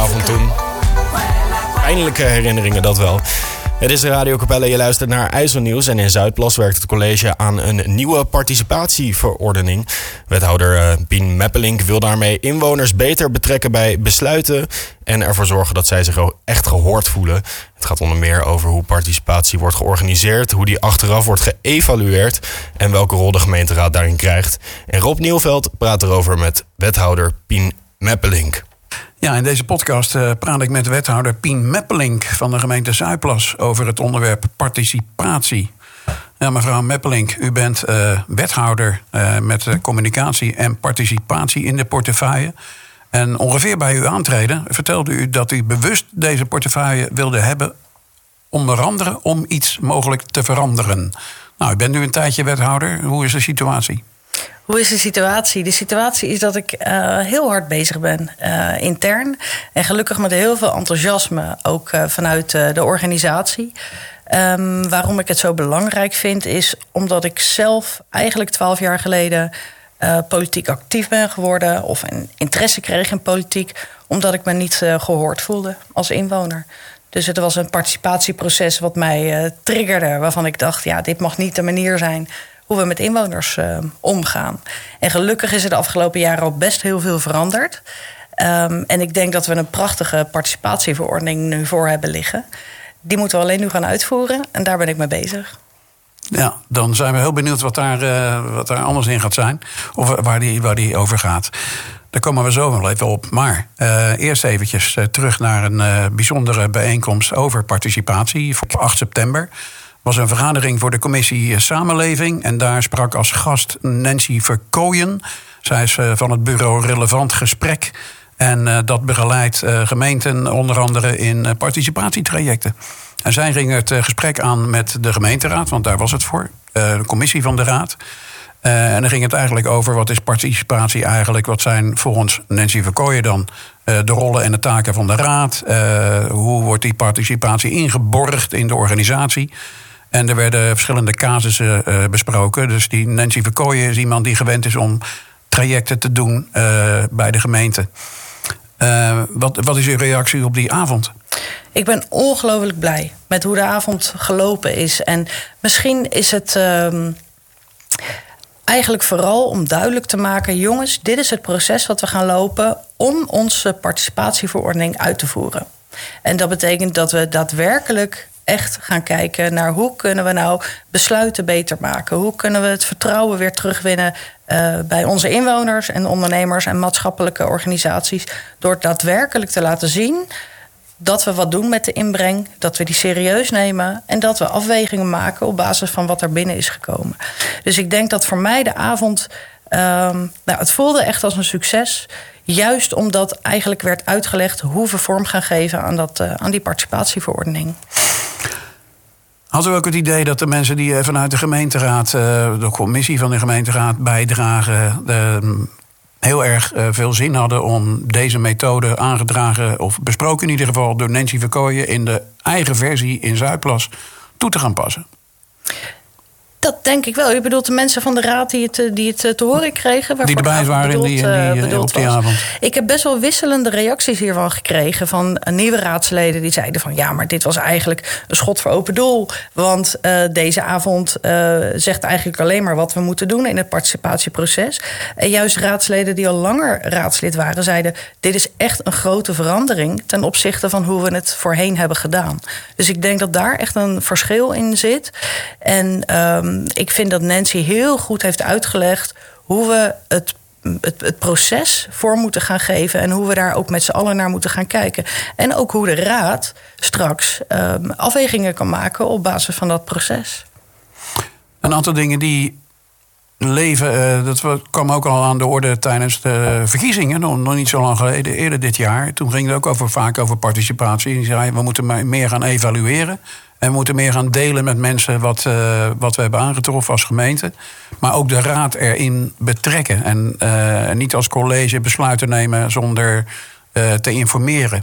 avond toen. Pijnlijke herinneringen, dat wel. Het is Radio Capelle, je luistert naar IJsselnieuws. En in Zuidplas werkt het college aan een nieuwe participatieverordening. Wethouder Pien Meppelink wil daarmee inwoners beter betrekken bij besluiten en ervoor zorgen dat zij zich echt gehoord voelen. Het gaat onder meer over hoe participatie wordt georganiseerd, hoe die achteraf wordt geëvalueerd en welke rol de gemeenteraad daarin krijgt. En Rob Nieuwveld praat erover met wethouder Pien Meppelink. Ja, in deze podcast praat ik met wethouder Pien Meppelink van de gemeente Zuidplas over het onderwerp participatie. Ja, mevrouw Meppelink, u bent wethouder met communicatie en participatie in de portefeuille. En ongeveer bij uw aantreden vertelde u dat u bewust deze portefeuille wilde hebben, onder andere om iets mogelijk te veranderen. Nou, u bent nu een tijdje wethouder. Hoe is de situatie? Hoe is de situatie? De situatie is dat ik heel hard bezig ben intern. En gelukkig met heel veel enthousiasme, ook vanuit de organisatie. Waarom ik het zo belangrijk vind, is omdat ik zelf eigenlijk 12 jaar geleden politiek actief ben geworden, of een interesse kreeg in politiek, omdat ik me niet gehoord voelde als inwoner. Dus het was een participatieproces wat mij triggerde, waarvan ik dacht, ja, dit mag niet de manier zijn hoe we met inwoners omgaan. En gelukkig is er de afgelopen jaren al best heel veel veranderd. En ik denk dat we een prachtige participatieverordening nu voor hebben liggen. Die moeten we alleen nu gaan uitvoeren en daar ben ik mee bezig. Ja, dan zijn we heel benieuwd wat daar anders in gaat zijn. Of waar die over gaat. Daar komen we zo wel even op. Maar eerst eventjes terug naar een bijzondere bijeenkomst over participatie. Voor 8 september was een vergadering voor de commissie Samenleving. En daar sprak als gast Nancy Verkooyen. Zij is van het bureau Relevant Gesprek. En dat begeleidt gemeenten onder andere in participatietrajecten. En zij ging het gesprek aan met de gemeenteraad, want daar was het voor. De commissie van de raad. En dan ging het eigenlijk over wat is participatie eigenlijk. Wat zijn volgens Nancy Verkooyen dan de rollen en de taken van de raad. Hoe wordt die participatie ingeborgd in de organisatie. En er werden verschillende casussen besproken. Dus die Nancy Verkooyen is iemand die gewend is om trajecten te doen bij de gemeente. Wat is uw reactie op die avond? Ik ben ongelooflijk blij met hoe de avond gelopen is. En misschien is het eigenlijk vooral om duidelijk te maken, jongens, dit is het proces wat we gaan lopen om onze participatieverordening uit te voeren. En dat betekent dat we daadwerkelijk echt gaan kijken naar hoe kunnen we nou besluiten beter maken. Hoe kunnen we het vertrouwen weer terugwinnen bij onze inwoners en ondernemers en maatschappelijke organisaties. Door daadwerkelijk te laten zien dat we wat doen met de inbreng, dat we die serieus nemen en dat we afwegingen maken op basis van wat er binnen is gekomen. Dus ik denk dat voor mij de avond, het voelde echt als een succes. Juist omdat eigenlijk werd uitgelegd hoe we vorm gaan geven aan die participatieverordening. Had u ook het idee dat de mensen die vanuit de gemeenteraad, de commissie van de gemeenteraad bijdragen, heel erg veel zin hadden om deze methode aangedragen, of besproken in ieder geval door Nancy Verkooyen in de eigen versie in Zuidplas toe te gaan passen? Dat denk ik wel. U bedoelt de mensen van de raad die het te horen kregen? Die erbij waren op die avond. Ik heb best wel wisselende reacties hiervan gekregen van nieuwe raadsleden die zeiden van ja, maar dit was eigenlijk een schot voor open doel. Want deze avond zegt eigenlijk alleen maar wat we moeten doen in het participatieproces. En juist raadsleden die al langer raadslid waren zeiden, dit is echt een grote verandering ten opzichte van hoe we het voorheen hebben gedaan. Dus ik denk dat daar echt een verschil in zit. En ik vind dat Nancy heel goed heeft uitgelegd hoe we het proces vorm moeten gaan geven en hoe we daar ook met z'n allen naar moeten gaan kijken. En ook hoe de raad straks afwegingen kan maken op basis van dat proces. Een aantal dingen die leven, dat kwam ook al aan de orde tijdens de verkiezingen, nog niet zo lang geleden, eerder dit jaar. Toen ging het ook vaak over participatie. Die zei, we moeten meer gaan evalueren. En we moeten meer gaan delen met mensen wat we hebben aangetroffen als gemeente. Maar ook de raad erin betrekken. En niet als college besluiten nemen zonder te informeren.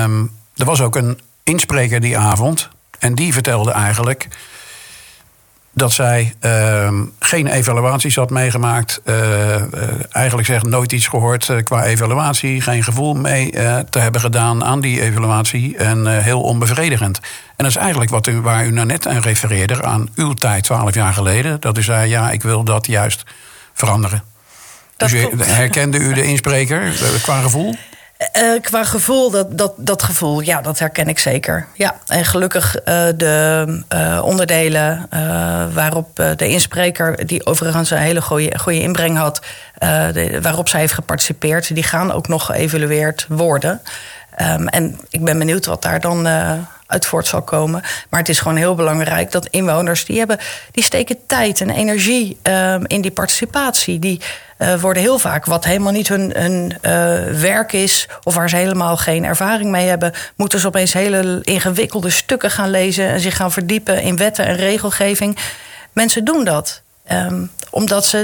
Er was ook een inspreker die avond. En die vertelde eigenlijk, dat zij geen evaluaties had meegemaakt. Eigenlijk zegt nooit iets gehoord qua evaluatie. Geen gevoel mee te hebben gedaan aan die evaluatie. En heel onbevredigend. En dat is eigenlijk waar u nou net aan refereerde. Aan uw tijd, 12 jaar geleden. Dat u zei, ja, ik wil dat juist veranderen. Dus herkende u de inspreker qua gevoel? Qua gevoel, dat gevoel, ja, dat herken ik zeker. Ja, en gelukkig de onderdelen waarop de inspreker, die overigens een hele goede inbreng had, waarop zij heeft geparticipeerd, die gaan ook nog geëvalueerd worden. En ik ben benieuwd wat daar dan uit voort zal komen. Maar het is gewoon heel belangrijk dat inwoners, die steken tijd en energie in die participatie. Die worden heel vaak, wat helemaal niet hun werk is, of waar ze helemaal geen ervaring mee hebben, moeten ze opeens hele ingewikkelde stukken gaan lezen en zich gaan verdiepen in wetten en regelgeving. Mensen doen dat omdat ze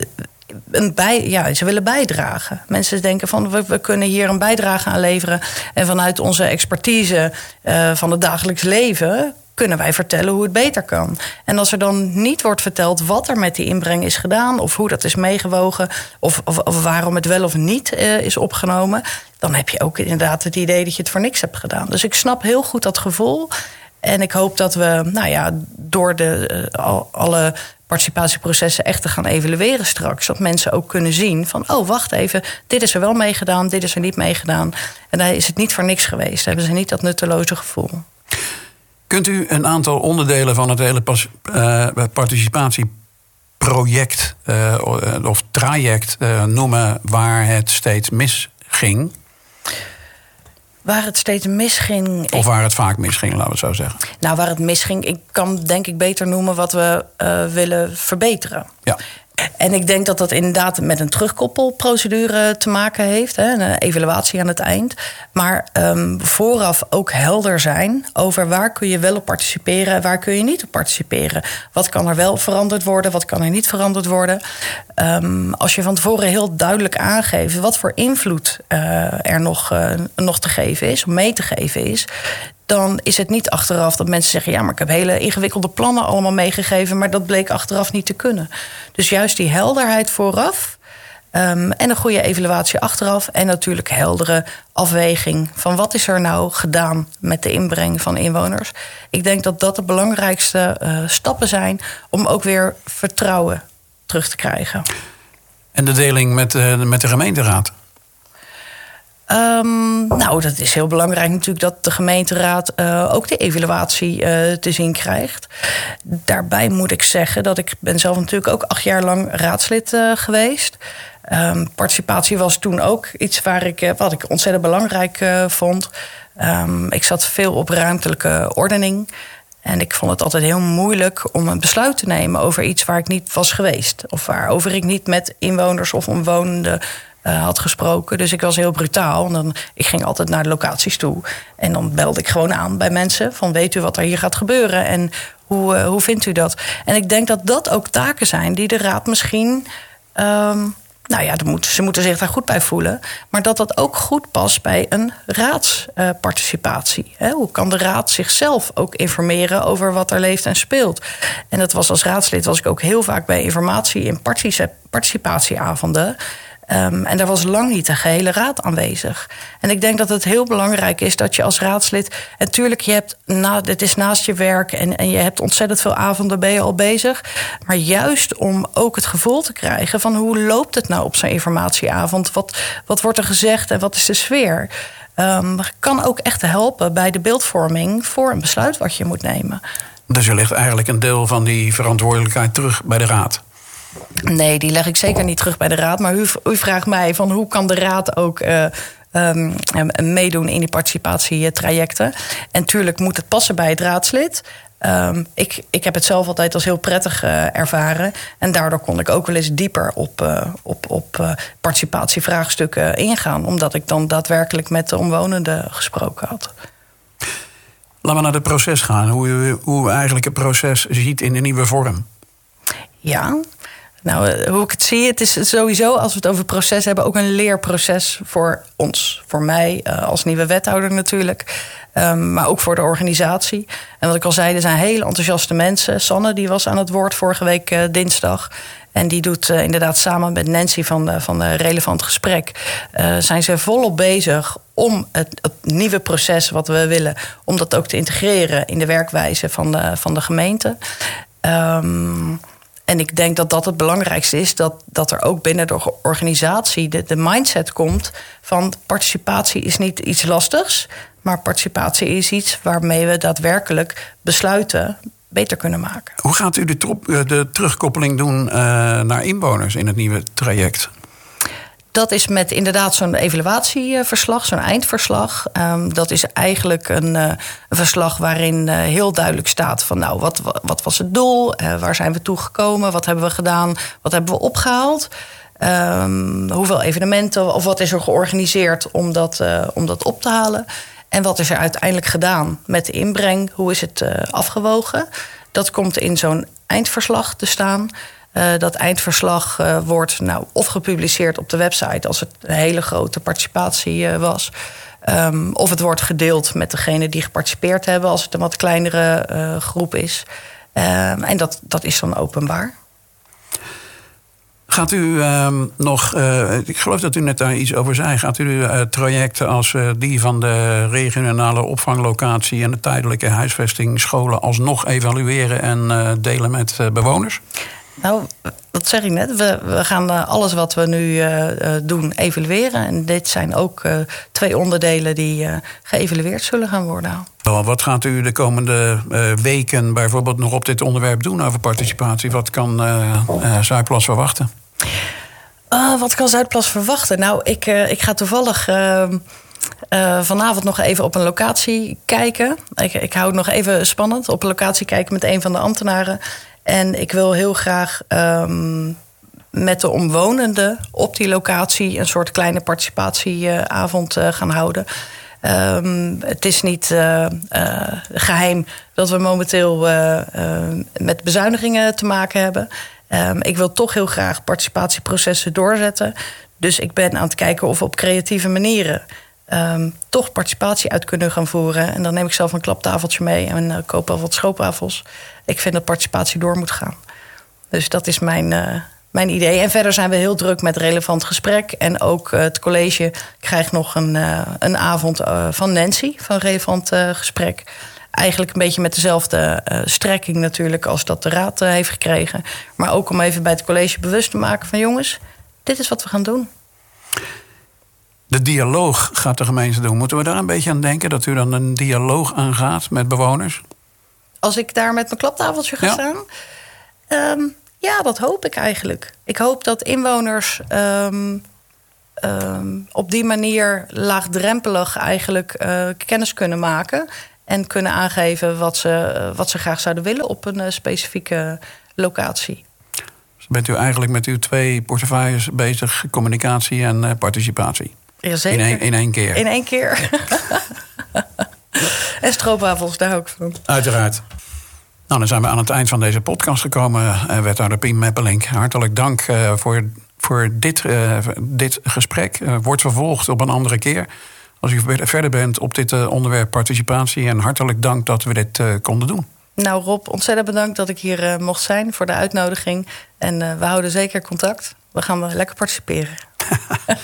ze willen bijdragen. Mensen denken van, we kunnen hier een bijdrage aan leveren. En vanuit onze expertise van het dagelijks leven kunnen wij vertellen hoe het beter kan. En als er dan niet wordt verteld wat er met die inbreng is gedaan, of hoe dat is meegewogen, of waarom het wel of niet is opgenomen, dan heb je ook inderdaad het idee dat je het voor niks hebt gedaan. Dus ik snap heel goed dat gevoel. En ik hoop dat we door alle participatieprocessen echt te gaan evalueren straks, dat mensen ook kunnen zien van, oh, wacht even, dit is er wel meegedaan, dit is er niet meegedaan. En daar is het niet voor niks geweest. Dan hebben ze niet dat nutteloze gevoel. Kunt u een aantal onderdelen van het hele participatieproject of traject noemen waar het steeds misging? Waar het steeds misging. Of waar het vaak misging, laten we het zo zeggen. Nou, waar het misging, ik kan denk ik beter noemen wat we willen verbeteren. Ja. En ik denk dat dat inderdaad met een terugkoppelprocedure te maken heeft. Een evaluatie aan het eind. Maar vooraf ook helder zijn over waar kun je wel op participeren en waar kun je niet op participeren. Wat kan er wel veranderd worden, wat kan er niet veranderd worden. Als je van tevoren heel duidelijk aangeeft wat voor invloed er nog te geven is, of mee te geven is, dan is het niet achteraf dat mensen zeggen, ja, maar ik heb hele ingewikkelde plannen allemaal meegegeven, maar dat bleek achteraf niet te kunnen. Dus juist die helderheid vooraf en een goede evaluatie achteraf en natuurlijk heldere afweging van wat is er nou gedaan met de inbreng van inwoners. Ik denk dat dat de belangrijkste stappen zijn om ook weer vertrouwen terug te krijgen. En de deling met de gemeenteraad? Dat is heel belangrijk natuurlijk dat de gemeenteraad ook de evaluatie te zien krijgt. Daarbij moet ik zeggen dat ik ben zelf natuurlijk ook 8 jaar lang raadslid geweest. Participatie was toen ook iets wat ik ontzettend belangrijk vond. Ik zat veel op ruimtelijke ordening. En ik vond het altijd heel moeilijk om een besluit te nemen over iets waar ik niet was geweest. Of waarover ik niet met inwoners of omwonenden had gesproken. Dus ik was heel brutaal. En ik ging altijd naar de locaties toe. En dan belde ik gewoon aan bij mensen van, weet u wat er hier gaat gebeuren? En hoe vindt u dat? En ik denk dat dat ook taken zijn die de raad misschien, ze moeten zich daar goed bij voelen. Maar dat dat ook goed past bij een raadsparticipatie. Hoe kan de raad zichzelf ook informeren over wat er leeft en speelt? En dat was als raadslid was ik ook heel vaak bij informatie- en participatieavonden. En daar was lang niet de gehele raad aanwezig. En ik denk dat het heel belangrijk is dat je als raadslid, en tuurlijk, het is naast je werk en je hebt ontzettend veel avonden, ben je al bezig. Maar juist om ook het gevoel te krijgen van hoe loopt het nou op zo'n informatieavond? Wat wordt er gezegd en wat is de sfeer? Kan ook echt helpen bij de beeldvorming voor een besluit wat je moet nemen. Dus er ligt eigenlijk een deel van die verantwoordelijkheid terug bij de raad? Nee, die leg ik zeker niet terug bij de raad. Maar u vraagt mij van hoe kan de raad ook meedoen in die participatietrajecten. En tuurlijk moet het passen bij het raadslid. Ik heb het zelf altijd als heel prettig ervaren. En daardoor kon ik ook wel eens dieper op participatievraagstukken ingaan. Omdat ik dan daadwerkelijk met de omwonenden gesproken had. Laten we naar het proces gaan. Hoe u eigenlijk het proces ziet in de nieuwe vorm. Ja, Nou, hoe ik het zie, het is sowieso, als we het over proces hebben, ook een leerproces voor ons. Voor mij als nieuwe wethouder natuurlijk. Maar ook voor de organisatie. En wat ik al zei, er zijn hele enthousiaste mensen. Sanne, die was aan het woord vorige week dinsdag. En die doet inderdaad samen met Nancy van Relevant Gesprek, zijn ze volop bezig om het nieuwe proces wat we willen, om dat ook te integreren in de werkwijze van de gemeente. En ik denk dat dat het belangrijkste is, dat er ook binnen de organisatie de mindset komt van participatie is niet iets lastigs, maar participatie is iets waarmee we daadwerkelijk besluiten beter kunnen maken. Hoe gaat u de terugkoppeling doen naar inwoners in het nieuwe traject? Dat is met inderdaad zo'n evaluatieverslag, zo'n eindverslag. Dat is eigenlijk een verslag waarin heel duidelijk staat van nou, wat was het doel? Waar zijn we toe gekomen? Wat hebben we gedaan? Wat hebben we opgehaald? Hoeveel evenementen of wat is er georganiseerd om dat op te halen? En wat is er uiteindelijk gedaan met de inbreng? Hoe is het afgewogen? Dat komt in zo'n eindverslag te staan. Dat eindverslag wordt of gepubliceerd op de website als het een hele grote participatie was. Of het wordt gedeeld met degenen die geparticipeerd hebben als het een wat kleinere groep is. En dat is dan openbaar. Gaat u nog, ik geloof dat u net daar iets over zei, gaat u trajecten als die van de regionale opvanglocatie en de tijdelijke huisvesting scholen alsnog evalueren en delen met bewoners? Nou, dat zeg ik net. We gaan alles wat we nu doen evalueren. En dit zijn ook 2 onderdelen die geëvalueerd zullen gaan worden. Wat gaat u de komende weken bijvoorbeeld nog op dit onderwerp doen over participatie? Wat kan Zuidplas verwachten? Wat kan Zuidplas verwachten? Nou, ik ga toevallig vanavond nog even op een locatie kijken. Ik hou het nog even spannend. Op een locatie kijken met een van de ambtenaren. En ik wil heel graag met de omwonenden op die locatie een soort kleine participatieavond gaan houden. Het is niet geheim dat we momenteel met bezuinigingen te maken hebben. Ik wil toch heel graag participatieprocessen doorzetten. Dus ik ben aan het kijken of we op creatieve manieren toch participatie uit kunnen gaan voeren. En dan neem ik zelf een klaptafeltje mee en koop al wat schroopwafels. Ik vind dat participatie door moet gaan. Dus dat is mijn idee. En verder zijn we heel druk met Relevant Gesprek. En ook het college krijgt nog een avond van Nancy van Relevant Gesprek. Eigenlijk een beetje met dezelfde strekking natuurlijk als dat de raad heeft gekregen. Maar ook om even bij het college bewust te maken van jongens, dit is wat we gaan doen. De dialoog gaat de gemeente doen. Moeten we daar een beetje aan denken dat u dan een dialoog aangaat met bewoners? Als ik daar met mijn klaptafeltje ga staan? Ja, dat hoop ik eigenlijk. Ik hoop dat inwoners op die manier laagdrempelig eigenlijk kennis kunnen maken. En kunnen aangeven wat ze graag zouden willen op een specifieke locatie. Dus bent u eigenlijk met uw 2 portefeuilles bezig, communicatie en participatie? Jazeker. In één keer? In één keer. En stroopwafels, daar hou ik van. Uiteraard. Nou, dan zijn we aan het eind van deze podcast gekomen. Wethouder Piem Meppelink, hartelijk dank voor dit gesprek. Wordt vervolgd op een andere keer. Als u verder bent op dit onderwerp participatie. En hartelijk dank dat we dit konden doen. Nou Rob, ontzettend bedankt dat ik hier mocht zijn voor de uitnodiging. En we houden zeker contact. We gaan lekker participeren.